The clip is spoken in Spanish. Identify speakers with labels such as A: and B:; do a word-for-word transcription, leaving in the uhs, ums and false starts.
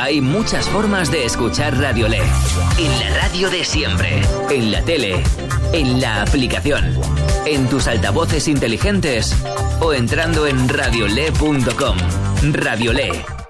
A: Hay muchas formas de escuchar Radiolé. En la radio de siempre, en la tele, en la aplicación, en tus altavoces inteligentes o entrando en radiolé punto com. Radiolé.